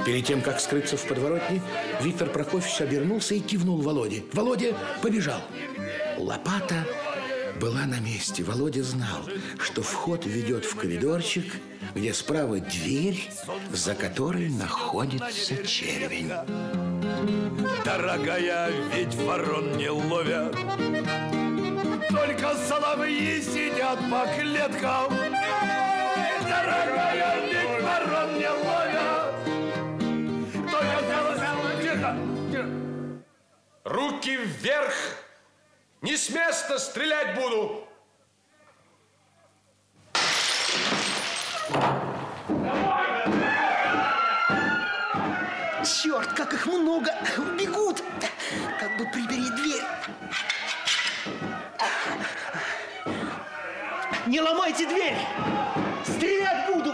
Перед тем, как скрыться в подворотне, Виктор Прокофьевич обернулся и кивнул Володе. Володя побежал. Лопата была на месте. Володя знал, что вход ведет в коридорчик, где справа дверь, за которой находится червень. Дорогая, ведь ворон не ловят, только соловьи сидят по клеткам. Дорогая, ведь ворон не ловят, только соловьи... Тихо! Руки вверх! Не с места стрелять буду! Черт, как их много! Бегут! Как бы прибери дверь! Не ломайте дверь! Стрелять буду!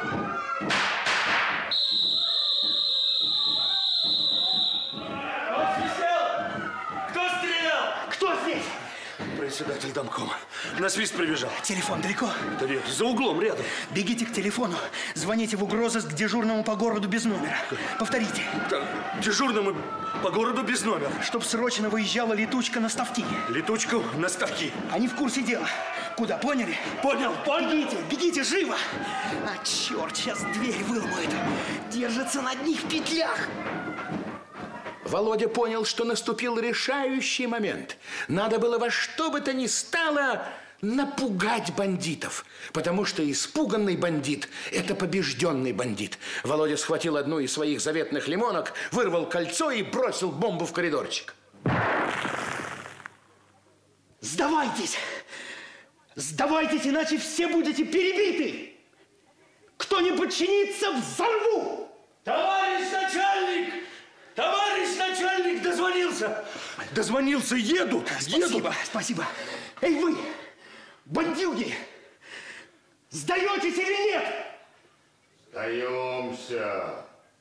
Кто стрелял? Кто здесь? Председатель домкома. На свист прибежал. Телефон далеко? Да нет, за углом, рядом. Бегите к телефону, звоните в угрозыск к дежурному по городу без номера. Повторите. Да, дежурному по городу без номера. Чтоб срочно выезжала летучка на ставки. Летучку на ставки. Они в курсе дела. Куда, поняли? Понял, понял. Бегите, бегите, живо! А, черт, сейчас дверь выломают. Держится на одних петлях. Володя понял, что наступил решающий момент. Надо было во что бы то ни стало напугать бандитов, потому что испуганный бандит – это побежденный бандит. Володя схватил одну из своих заветных лимонок, вырвал кольцо и бросил бомбу в коридорчик. Сдавайтесь! Сдавайтесь, иначе все будете перебиты! Кто не подчинится, взорву! Товарищ начальник! Товарищ начальник дозвонился! Дозвонился, едут! Спасибо, спасибо. Эй, вы, бандюги! Сдаетесь или нет? Сдаемся.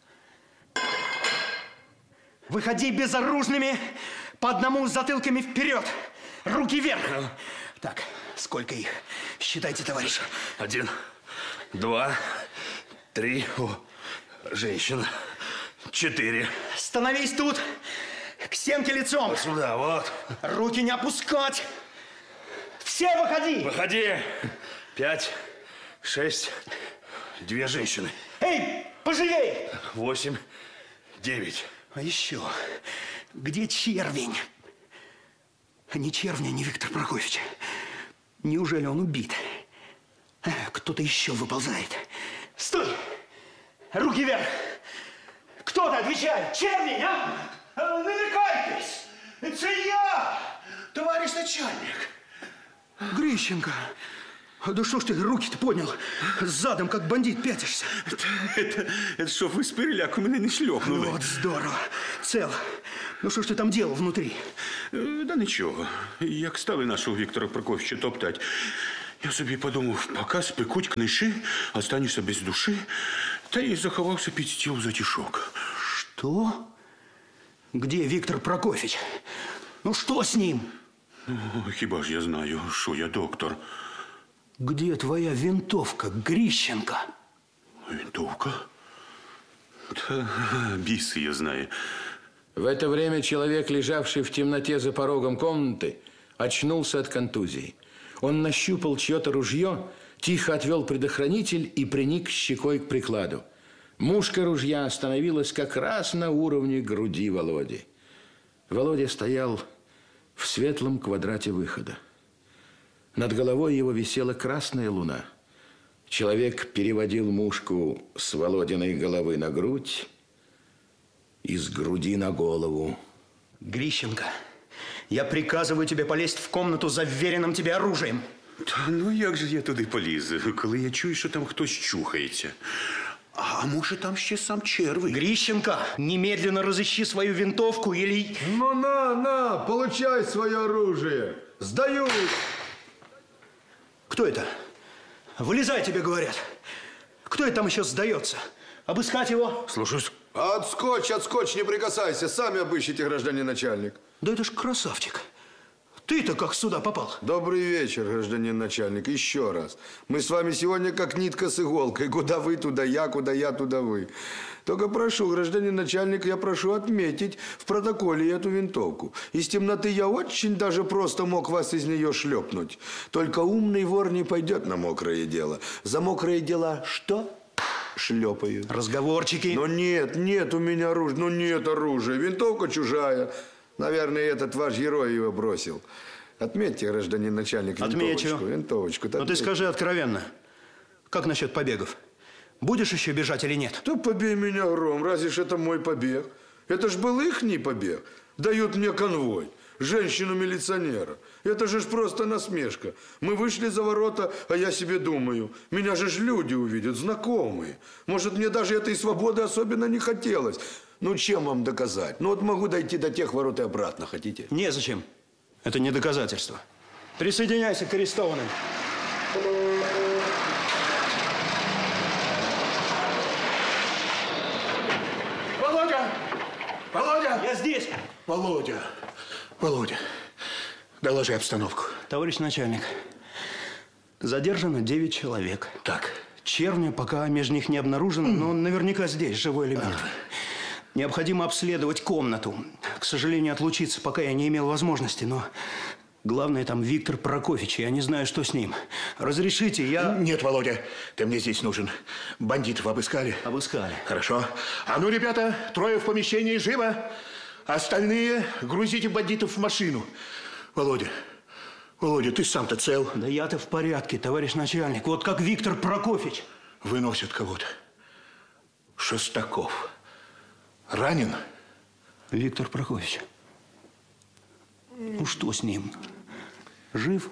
Выходи безоружными, по одному с затылками вперед. Руки вверх. Так, сколько их? Считайте, товарищ. 1, 2, 3. О, женщина. 4. Становись тут, к стенке лицом. Вот сюда, вот. Руки не опускать. Все выходи. Выходи. 5, 6, 2 женщины. Эй, поживей. 8, 9. А еще, где червень? Ни червня, ни Виктор Прокофьевич. Неужели он убит? Кто-то еще выползает. Стой! Руки вверх! Кто-то отвечает! Червень, а? Намекайтесь! Это я! Товарищ начальник! Грищенко! Да что ж ты руки-то поднял? Задом, как бандит, пятишься. Это что, вы с переляку меня не шлепнули? Вот здорово. Цел. Ну что ж ты там делал внутри? Да нічого. Як стали нашого Віктора Прокофьевича топтать, я собі подумав, поки спекуть книжі, останешься без души, та й заховався під стіл затишок. Что? Где Виктор Прокофьевич? Ну что с ним? Ну, хіба ж я знаю, що я доктор. Где твоя винтовка, Грищенко? Винтовка? Да, біс ее знает. В это время человек, лежавший в темноте за порогом комнаты, очнулся от контузии. Он нащупал чье-то ружье, тихо отвел предохранитель и приник щекой к прикладу. Мушка ружья остановилась как раз на уровне груди Володи. Володя стоял в светлом квадрате выхода. Над головой его висела красная луна. Человек переводил мушку с Володиной головы на грудь и с груди на голову. Грищенко, я приказываю тебе полезть в комнату за вверенным тебе оружием. Та ну як же я туди поліз, коли я чую, що там хтось чухається? А може там ще сам червий? Грищенко, немедленно разыщи свою винтовку или... Ну на, получай свое оружие. Сдаю. Кто это? Вылезай, тебе говорят. Кто это там еще сдается? Обыскать его? Слушаюсь. Отскочь, не прикасайся. Сами обыщите, гражданин начальник. Да это ж красавчик. Ты-то как сюда попал? Добрый вечер, гражданин начальник. Еще раз. Мы с вами сегодня как нитка с иголкой. Куда вы, туда я, туда вы. Только прошу, гражданин начальник, я прошу отметить в протоколе эту винтовку. Из темноты я очень даже просто мог вас из нее шлепнуть. Только умный вор не пойдет на мокрое дело. За мокрое дело что? Шлепаю. Разговорчики. Но нет у меня оружия. Ну нет оружия. Винтовка чужая. Наверное, этот ваш герой его бросил. Отметьте, гражданин начальник, винтовочку. Но ты скажи откровенно, как насчет побегов? Будешь еще бежать или нет? Да побей меня, Гром, разве ж это мой побег? Это ж был ихний побег. Дают мне конвой, женщину-милиционера. Это же ж просто насмешка. Мы вышли за ворота, а я себе думаю, меня же ж люди увидят, знакомые. Может, мне даже этой свободы особенно не хотелось. Ну, чем вам доказать? Ну, вот могу дойти до тех ворот и обратно, хотите? Незачем. Это не доказательство. Присоединяйся к арестованным. Володя! Володя! Я здесь! Володя! Володя, доложи обстановку. Товарищ начальник, задержано 9 человек. Так. Червня пока между них не обнаружено, но он наверняка здесь, живой или мертвый. Необходимо обследовать комнату. К сожалению, отлучиться пока я не имел возможности, но главное там Виктор Прокофьевич. Я не знаю, что с ним. Разрешите, я... Нет, Володя, ты мне здесь нужен. Бандитов обыскали? Обыскали. Хорошо. А ну, ребята, 3 в помещении, живо. Остальные грузите бандитов в машину. Володя, ты сам-то цел? Да я-то в порядке, товарищ начальник. Вот как Виктор Прокофьевич. Выносят кого-то. Шестаков. Ранен? Виктор Прокофьевич. Ну, что с ним? Жив?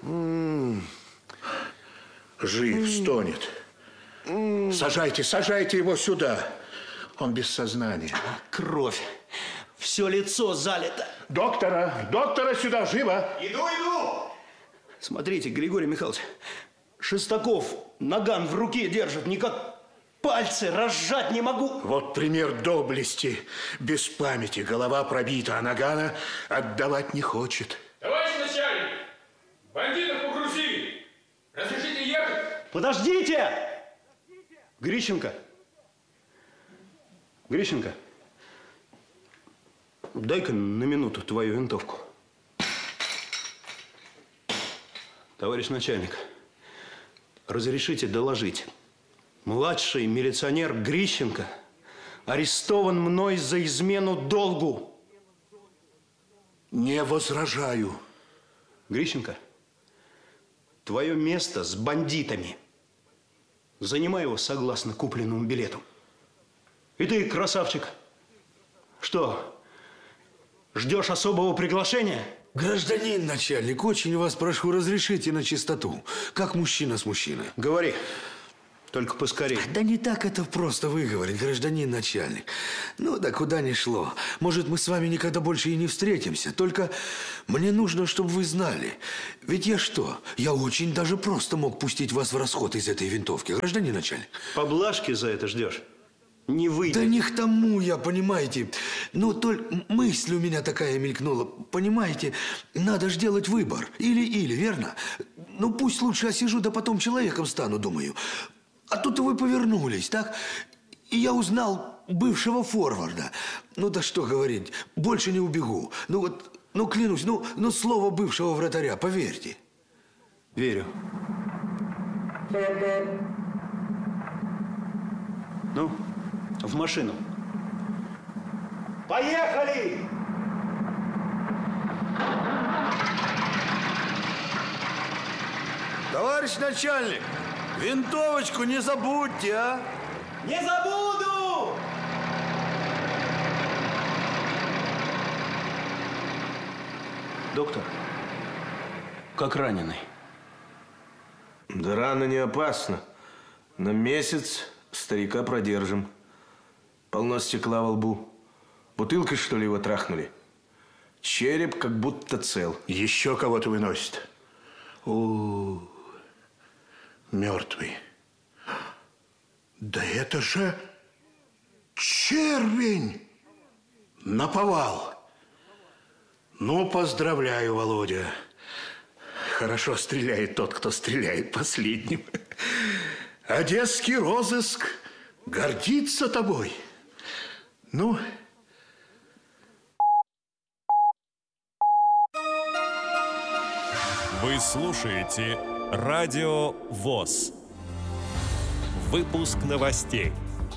Жив, стонет. Сажайте его сюда. Он без сознания. Кровь. Все лицо залито. Доктора сюда, живо. Иду! Смотрите, Григорий Михайлович, Шестаков наган в руке держит, никак пальцы разжать не могу. Вот пример доблести. Без памяти, голова пробита, а нагана отдавать не хочет. Товарищ начальник, бандитов погрузили. Разрешите ехать? Подождите! Грищенко, дай-ка на минуту твою винтовку. Товарищ начальник, разрешите доложить. Младший милиционер Грищенко арестован мной за измену долгу. Не возражаю. Грищенко, твое место с бандитами. Занимай его согласно купленному билету. И ты, красавчик, что, ждешь особого приглашения? Гражданин начальник, очень вас прошу, разрешите на чистоту. Как мужчина с мужчиной. Говори, только поскорей. Да не так это просто выговорить, гражданин начальник. Ну да куда ни шло. Может, мы с вами никогда больше и не встретимся. Только мне нужно, чтобы вы знали. Ведь я очень даже просто мог пустить вас в расход из этой винтовки, гражданин начальник. Поблажки за это ждешь? Не выйдет. Да не к тому я, понимаете. Ну, только мысль у меня такая мелькнула. Понимаете, надо ж делать выбор. Или, верно? Ну, пусть лучше осижу, да потом человеком стану, думаю. А тут вы повернулись, так? И я узнал бывшего форварда. Ну, да что говорить, больше не убегу. Ну, клянусь, слово бывшего вратаря, поверьте. Верю. Ну, в машину. Поехали! Товарищ начальник, винтовочку не забудьте, а? Не забуду! Доктор, как раненый? Да рана не опасна. На месяц старика продержим. Полно стекла во лбу. Бутылкой, что ли, его трахнули? Череп как будто цел. Еще кого-то выносит. Мертвый. Да это же червень! Наповал. Ну, поздравляю, Володя. хорошо стреляет тот, кто стреляет последним. Одесский розыск гордится тобой. Ну... Вы слушаете Радио ВОС. Выпуск новостей.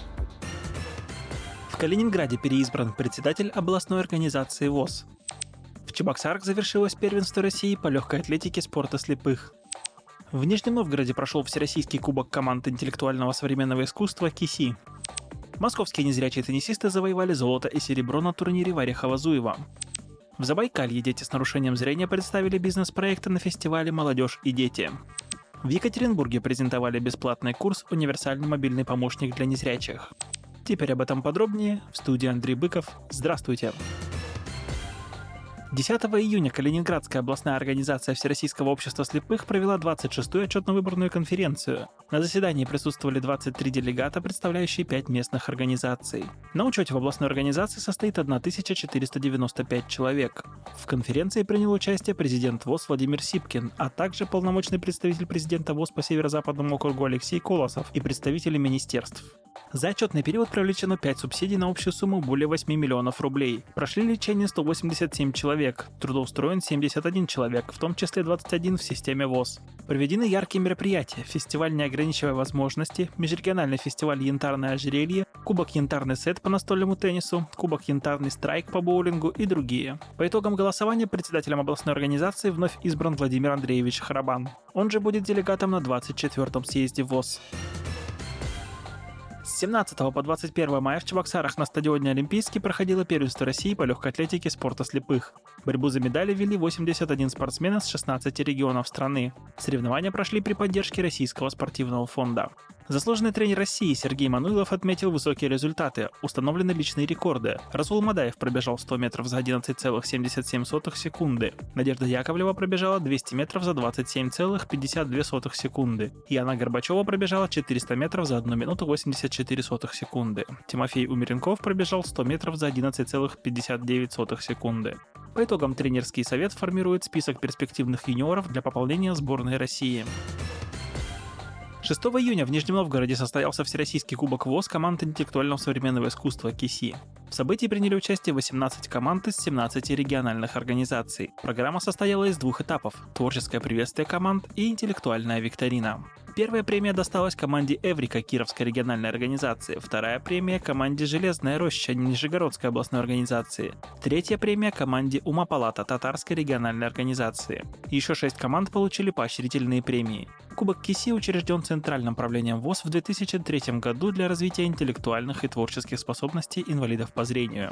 В Калининграде переизбран председатель областной организации ВОС. В Чебоксарах завершилось первенство России по легкой атлетике спорта слепых. В Нижнем Новгороде прошел Всероссийский кубок команд интеллектуального современного искусства КИСИ. Московские незрячие теннисисты завоевали золото и серебро на турнире в Орехово-Зуево. В Забайкалье дети с нарушением зрения представили бизнес-проекты на фестивале «Молодежь и дети». В Екатеринбурге презентовали бесплатный курс «Универсальный мобильный помощник для незрячих». Теперь об этом подробнее. В студии Андрей Быков. Здравствуйте. 10 июня Калининградская областная организация Всероссийского общества слепых провела 26-ю отчетно-выборную конференцию. На заседании присутствовали 23 делегата, представляющие 5 местных организаций. На учете в областной организации состоит 1495 человек. В конференции принял участие президент ВОС Владимир Сипкин, а также полномочный представитель президента ВОС по Северо-Западному округу Алексей Колосов и представители министерств. За отчетный период привлечено 5 субсидий на общую сумму более 8 миллионов рублей. Прошли лечение 187 человек, трудоустроен 71 человек, в том числе 21 в системе ВОС. Проведены яркие мероприятия: фестиваль «Не ограничивая возможности», межрегиональный фестиваль «Янтарное ожерелье», кубок «Янтарный сет» по настольному теннису, кубок «Янтарный страйк» по боулингу и другие. По итогам голосования председателем областной организации вновь избран Владимир Андреевич Харабан. Он же будет делегатом на 24-м съезде ВОС. С 17 по 21 мая в Чебоксарах на стадионе Олимпийский проходило первенство России по легкой атлетике спорта слепых. Борьбу за медали вели 81 спортсмен из 16 регионов страны. Соревнования прошли при поддержке Российского спортивного фонда. Заслуженный тренер России Сергей Мануилов отметил высокие результаты, установлены личные рекорды. Расул Мадаев пробежал 100 метров за 11,77 секунды. Надежда Яковлева пробежала 200 метров за 27,52 секунды. Яна Горбачева пробежала 400 метров за 1 минуту 84 секунды. Тимофей Умеренков пробежал 100 метров за 11,59 секунды. По итогам тренерский совет формирует список перспективных юниоров для пополнения сборной России. 6 июня в Нижнем Новгороде состоялся Всероссийский кубок ВОС команд интеллектуального современного искусства КИСИ. В событии приняли участие 18 команд из 17 региональных организаций. Программа состояла из 2 этапов – творческое приветствие команд и интеллектуальная викторина. Первая премия досталась команде «Эврика» Кировской региональной организации, вторая премия – команде «Железная роща» Нижегородской областной организации, третья премия – команде «Ума-Палата» Татарской региональной организации. Еще 6 команд получили поощрительные премии. Кубок КИСИ учрежден Центральным правлением ВОС в 2003 году для развития интеллектуальных и творческих способностей инвалидов по зрению.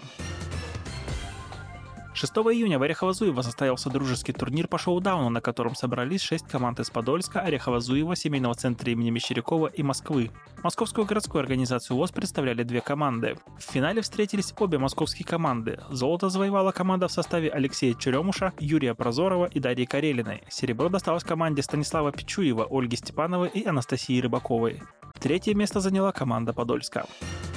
6 июня в Орехово-Зуево состоялся дружеский турнир по шоу-дауну, на котором собрались 6 команд из Подольска, Орехово-Зуева, семейного центра имени Мещерякова и Москвы. Московскую городскую организацию ВОС представляли 2 команды. В финале встретились обе московские команды. Золото завоевала команда в составе Алексея Черемуша, Юрия Прозорова и Дарьи Карелиной. Серебро досталось команде Станислава Пичуева, Ольги Степановой и Анастасии Рыбаковой. Третье место заняла команда Подольска.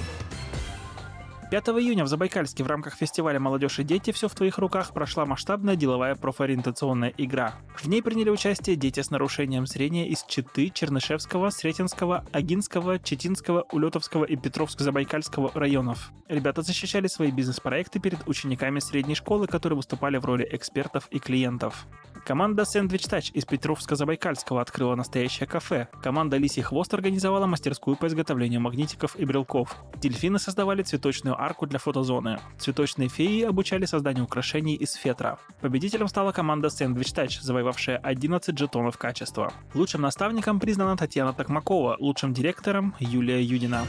5 июня в Забайкальске в рамках фестиваля «Молодежь и дети. Все в твоих руках» прошла масштабная деловая профориентационная игра. В ней приняли участие дети с нарушением зрения из Читы, Чернышевского, Сретенского, Агинского, Читинского, Улетовского и Петровско-Забайкальского районов. Ребята защищали свои бизнес-проекты перед учениками средней школы, которые выступали в роли экспертов и клиентов. Команда «Сэндвич Тач» из Петровска-Забайкальского открыла настоящее кафе. Команда «Лисий хвост» организовала мастерскую по изготовлению магнитиков и брелков. Дельфины создавали цветочную арку для фотозоны. Цветочные феи обучали созданию украшений из фетра. Победителем стала команда «Сэндвич Тач», завоевавшая 11 жетонов качества. Лучшим наставником признана Татьяна Токмакова, лучшим директором – Юлия Юдина.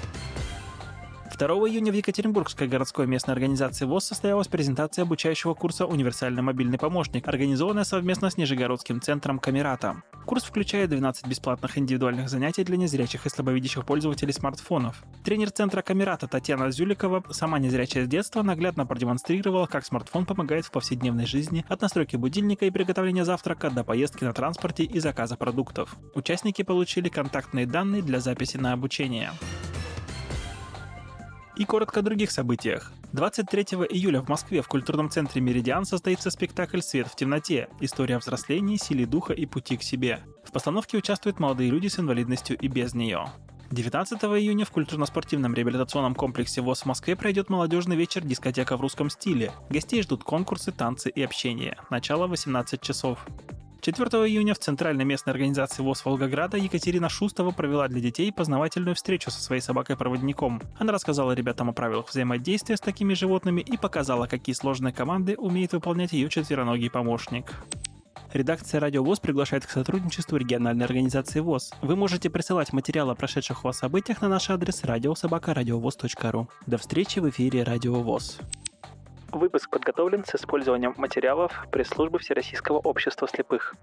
2 июня в Екатеринбургской городской местной организации ВОС состоялась презентация обучающего курса «Универсальный мобильный помощник», организованная совместно с Нижегородским центром «Камерата». Курс включает 12 бесплатных индивидуальных занятий для незрячих и слабовидящих пользователей смартфонов. Тренер центра «Камерата» Татьяна Зюликова, сама незрячая с детства, наглядно продемонстрировала, как смартфон помогает в повседневной жизни от настройки будильника и приготовления завтрака до поездки на транспорте и заказа продуктов. Участники получили контактные данные для записи на обучение. И коротко о других событиях. 23 июля в Москве в культурном центре «Меридиан» состоится спектакль «Свет в темноте. История взросления, силе духа и пути к себе». В постановке участвуют молодые люди с инвалидностью и без нее. 19 июня в культурно-спортивном реабилитационном комплексе ВОС в Москве пройдет молодежный вечер «Дискотека в русском стиле». Гостей ждут конкурсы, танцы и общение. Начало 18 часов. 4 июня в Центральной местной организации ВОС Волгограда Екатерина Шустова провела для детей познавательную встречу со своей собакой-проводником. Она рассказала ребятам о правилах взаимодействия с такими животными и показала, какие сложные команды умеет выполнять ее четвероногий помощник. Редакция «Радио ВОС» приглашает к сотрудничеству региональной организации ВОС. Вы можете присылать материалы о прошедших ВОС событиях на наш адрес radio@radiovoz.ru. До встречи в эфире «Радио ВОС». Выпуск подготовлен с использованием материалов пресс-службы Всероссийского общества слепых.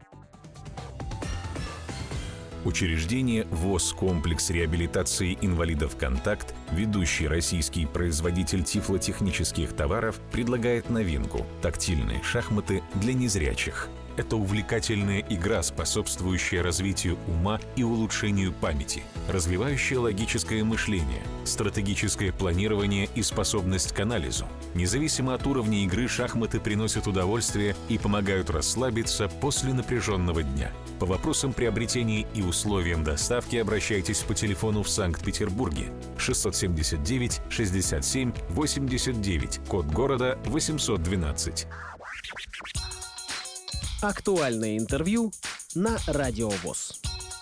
Учреждение ВОС «Комплекс реабилитации инвалидов «Контакт», ведущий российский производитель тифлотехнических товаров, предлагает новинку – тактильные шахматы для незрячих. Это увлекательная игра, способствующая развитию ума и улучшению памяти, развивающая логическое мышление, стратегическое планирование и способность к анализу. Независимо от уровня игры, шахматы приносят удовольствие и помогают расслабиться после напряженного дня. По вопросам приобретения и условиям доставки обращайтесь по телефону в Санкт-Петербурге 679 67 89, код города 812. Актуальное интервью на Радио ВОС.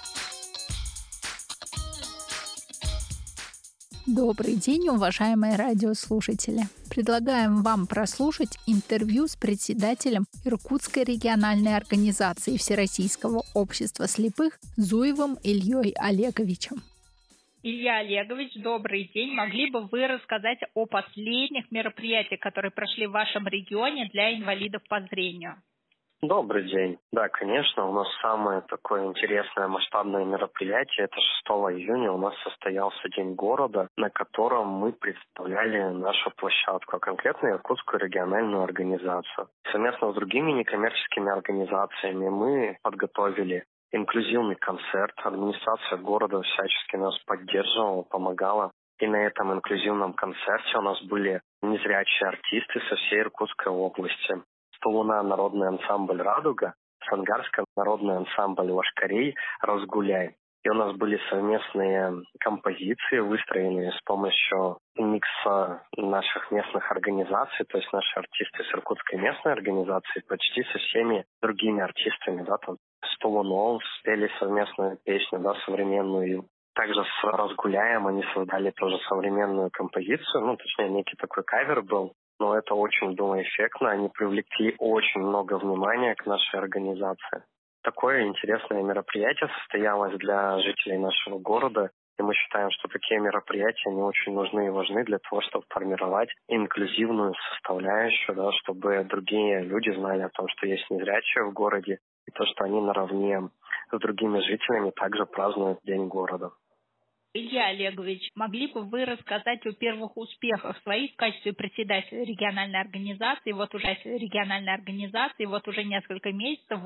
Добрый день, уважаемые радиослушатели. Предлагаем вам прослушать интервью с председателем Иркутской региональной организации Всероссийского общества слепых Зуевым Ильей Олеговичем. Илья Олегович, добрый день. Могли бы вы рассказать о последних мероприятиях, которые прошли в вашем регионе для инвалидов по зрению? Добрый день. Да, конечно, у нас самое такое интересное масштабное мероприятие. Это 6 июня у нас состоялся День города, на котором мы представляли нашу площадку, а конкретно Иркутскую региональную организацию. Совместно с другими некоммерческими организациями мы подготовили инклюзивный концерт. Администрация города всячески нас поддерживала, помогала. И на этом инклюзивном концерте у нас были незрячие артисты со всей Иркутской области. Столуна народный ансамбль «Радуга», Сангарский народный ансамбль «Лошкарей», «Разгуляй». И у нас были совместные композиции, выстроенные с помощью микса наших местных организаций, то есть наши артисты с Иркутской местной организации почти со всеми другими артистами, да, там, Столунов спели совместную песню, да, современную. Также с «Разгуляем» они создали тоже современную композицию, точнее, некий такой кавер был. Но это очень было эффектно, они привлекли очень много внимания к нашей организации. Такое интересное мероприятие состоялось для жителей нашего города, и мы считаем, что такие мероприятия, они очень нужны и важны для того, чтобы формировать инклюзивную составляющую, да, чтобы другие люди знали о том, что есть незрячие в городе, и то, что они наравне с другими жителями также празднуют День города. Илья Олегович, могли бы вы рассказать о первых успехах своих в качестве председателя региональной организации? Вот уже несколько месяцев